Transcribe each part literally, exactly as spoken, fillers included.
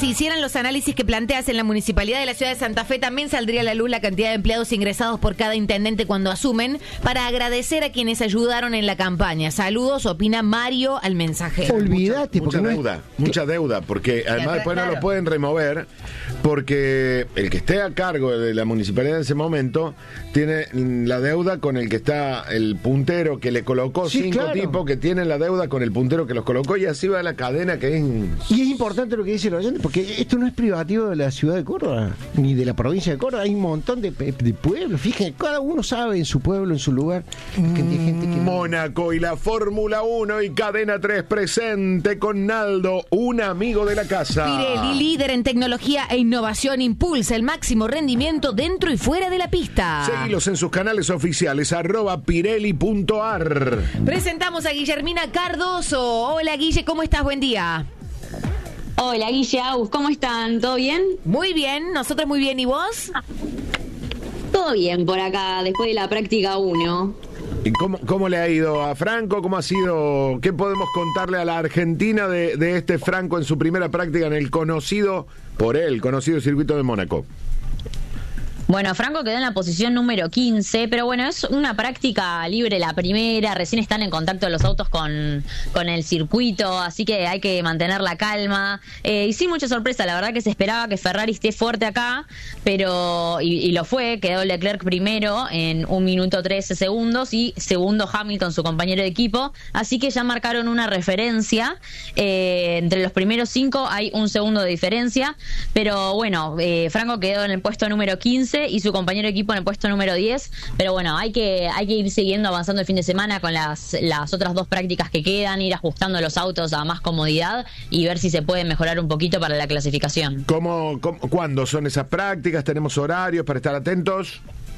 se hicieran los análisis que planteas en la Municipalidad de la Ciudad de Santa Fe, también saldría a la luz la cantidad de empleados ingresados por cada intendente cuando asumen, para agradecer a quienes ayudaron en la campaña. Saludos, opina Mario al mensajero. Olvídate, mucha, mucha deuda, no es... mucha deuda, porque además atrás, después claro. no lo pueden remover, porque el que esté a cargo de la municipalidad en ese momento tiene la deuda con el que está el puntero que le colocó, sí, cinco claro. tipos que tienen la deuda con el puntero que los colocó, y así va la cadena que es... Y es importante lo que dice el oyente, porque esto no es privativo de la ciudad de Córdoba, ni de la provincia de Córdoba. Hay un montón de, de pueblos. Fíjense, cada uno sabe en su pueblo, en su lugar. Que hay gente que Mónaco y la Fórmula uno y Cadena tres presente con Naldo, un amigo de la casa. Pirelli, líder en tecnología e innovación, impulsa el máximo rendimiento dentro y fuera de la pista. Seguilos en sus canales oficiales, arroba pirelli punto ar. Presentamos a Guillermina Cardoso. Hola, Guille, ¿cómo estás? Buen día. Hola, Guille, Agus, ¿cómo están? ¿Todo bien? Muy bien, nosotros muy bien, ¿y vos? Todo bien por acá, después de la práctica uno. ¿Y cómo, cómo le ha ido a Franco? ¿Cómo ha sido? ¿Qué podemos contarle a la Argentina de, de este Franco en su primera práctica en el conocido, por él, conocido circuito de Mónaco? Bueno, Franco quedó en la posición número quince, pero bueno, es una práctica libre la primera, recién están en contacto los autos con, con el circuito, así que hay que mantener la calma. Eh, y sí, mucha sorpresa, la verdad que se esperaba que Ferrari esté fuerte acá, pero y, y lo fue, quedó Leclerc primero en un minuto trece segundos y segundo Hamilton, su compañero de equipo, así que ya marcaron una referencia, eh, entre los primeros cinco hay un segundo de diferencia, pero bueno, eh, Franco quedó en el puesto número quince y su compañero de equipo en el puesto número diez, pero bueno, hay que hay que ir siguiendo avanzando el fin de semana con las, las otras dos prácticas que quedan, ir ajustando los autos a más comodidad y ver si se puede mejorar un poquito para la clasificación. ¿Cómo, cómo, ¿Cuándo son esas prácticas? ¿Tenemos horarios para estar atentos?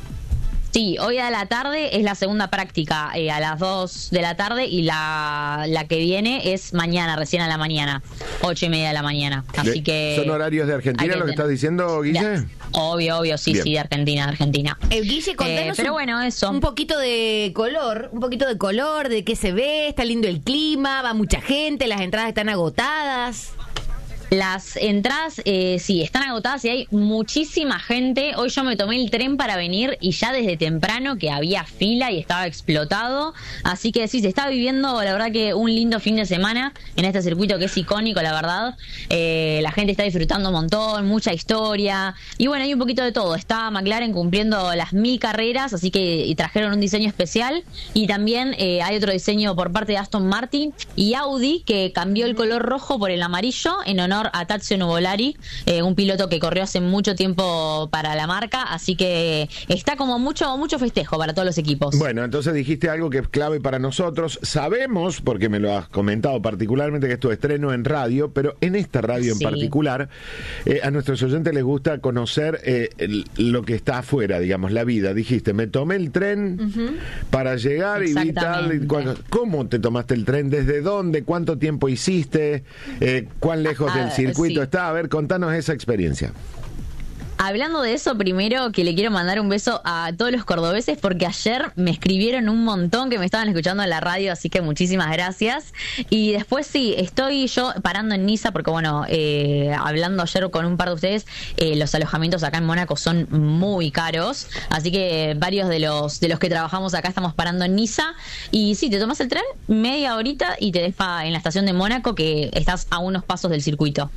Sí, hoy a la tarde es la segunda práctica, eh, a las dos de la tarde, y la, la que viene es mañana, recién a la mañana, ocho y media de la mañana. Así de, que ¿Son horarios de Argentina que lo que estás diciendo, Guille? Ya, obvio, obvio, sí, Bien. sí, de Argentina, de Argentina. Eh, Guille, contanos eh, pero un, bueno, eso. un poquito de color, un poquito de color, de qué se ve, está lindo el clima, va mucha gente, las entradas están agotadas. Las entradas, eh, sí, están agotadas y hay muchísima gente. Hoy yo me tomé el tren para venir y ya desde temprano que había fila y estaba explotado. Así que sí, se está viviendo, la verdad, que un lindo fin de semana en este circuito que es icónico, la verdad. Eh, la gente está disfrutando un montón, mucha historia. Y bueno, hay un poquito de todo. Está McLaren cumpliendo las mil carreras, así que trajeron un diseño especial. Y también eh, hay otro diseño por parte de Aston Martin y Audi, que cambió el color rojo por el amarillo en honor a Tazio Nuvolari, eh, un piloto que corrió hace mucho tiempo para la marca, así que está como mucho mucho festejo para todos los equipos. Bueno, entonces dijiste algo que es clave para nosotros. Sabemos, porque me lo has comentado particularmente, que esto es estreno en radio, pero en esta radio en sí. particular, eh, a nuestros oyentes les gusta conocer eh, el, lo que está afuera, digamos, la vida. Dijiste, me tomé el tren uh-huh. para llegar y vi tal. Y cual, ¿cómo te tomaste el tren? ¿Desde dónde? ¿Cuánto tiempo hiciste? Eh, ¿Cuán lejos del circuito sí. está? A ver, contanos esa experiencia. Hablando de eso, primero que le quiero mandar un beso a todos los cordobeses, porque ayer me escribieron un montón que me estaban escuchando en la radio, así que muchísimas gracias. Y después sí, estoy yo parando en Niza, porque bueno, eh, hablando ayer con un par de ustedes, eh, los alojamientos acá en Mónaco son muy caros, así que varios de los de los que trabajamos acá estamos parando en Niza. Y sí, te tomas el tren, media horita y te deja en la estación de Mónaco, que estás a unos pasos del circuito.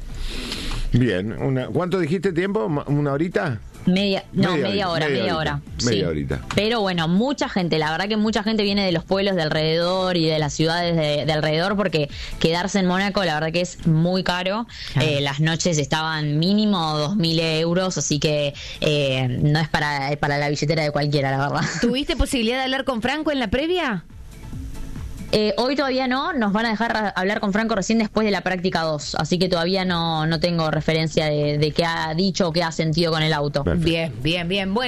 Bien, una, ¿cuánto dijiste tiempo? ¿Una horita? Media, no, media, media hora, media, media horita, hora. Media sí. horita. Pero bueno, mucha gente, la verdad que mucha gente viene de los pueblos de alrededor y de las ciudades de, de alrededor, porque quedarse en Mónaco la verdad que es muy caro. Ah. Eh, las noches estaban mínimo dos mil euros, así que eh, no es para, para la billetera de cualquiera, la verdad. ¿Tuviste posibilidad de hablar con Franco en la previa? Eh, hoy todavía no, nos van a dejar hablar con Franco recién después de la práctica dos, así que todavía no, no tengo referencia de, de qué ha dicho o qué ha sentido con el auto. Perfecto. Bien, bien, bien. Bueno.